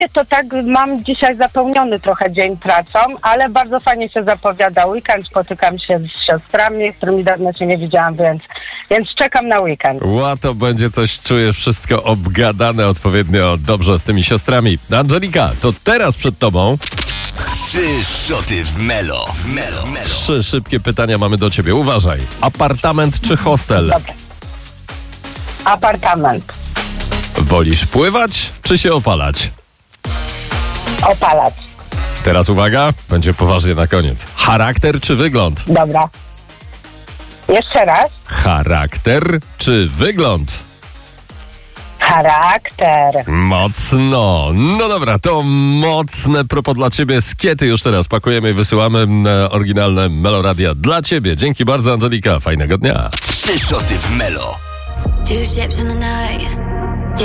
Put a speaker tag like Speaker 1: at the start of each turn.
Speaker 1: to tak mam dzisiaj zapełniony trochę dzień pracą, ale bardzo fajnie się zapowiada weekend. Spotykam się z siostrami, z którymi dawno się nie widziałam, więc czekam na weekend.
Speaker 2: To będzie coś, czuję wszystko obgadane odpowiednio dobrze z tymi siostrami. Angelika, to teraz przed tobą
Speaker 3: 3 szoty w Melo.
Speaker 2: 3 szybkie pytania mamy do ciebie. Uważaj. Apartament czy hostel?
Speaker 1: Dobra. Apartament.
Speaker 2: Wolisz pływać czy się opalać?
Speaker 1: Opalać.
Speaker 2: Teraz uwaga, będzie poważnie na koniec. Charakter czy wygląd?
Speaker 1: Dobra. Jeszcze raz.
Speaker 2: Charakter czy wygląd?
Speaker 1: Charakter.
Speaker 2: Mocno. No dobra, to mocne propos dla ciebie. Skiety już teraz pakujemy i wysyłamy oryginalne Meloradia dla ciebie. Dzięki bardzo, Angelika. Fajnego dnia.
Speaker 3: 3 szoty w Melo.
Speaker 4: 2 ships in the night.